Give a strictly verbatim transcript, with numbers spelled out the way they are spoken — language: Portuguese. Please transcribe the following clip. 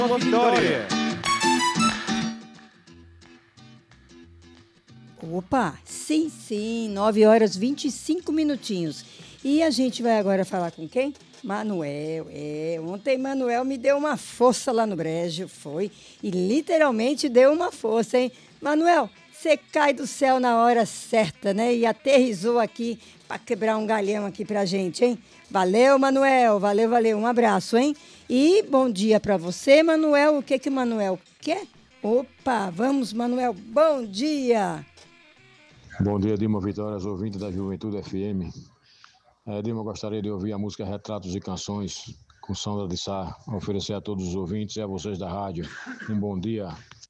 Boa Vitória. Opa, sim, sim, nove horas e vinte e cinco minutinhos. E a gente vai agora falar com quem? Manuel, é. Ontem Manuel me deu uma força lá no brejo, foi. E literalmente deu uma força, hein? Manuel, você cai do céu na hora certa, né? E aterrissou aqui para quebrar um galhão aqui pra gente, hein? Valeu, Manuel, valeu, valeu. Um abraço, hein? E bom dia para você, Manuel. O que que Manuel quer? Opa, vamos, Manuel. Bom dia. Bom dia, Dilma Vitória, os ouvintes da Juventude F M. É, Dilma, gostaria de ouvir a música Retratos e Canções, com Sandra de Sá, a oferecer a todos os ouvintes e a vocês da rádio. Um bom dia.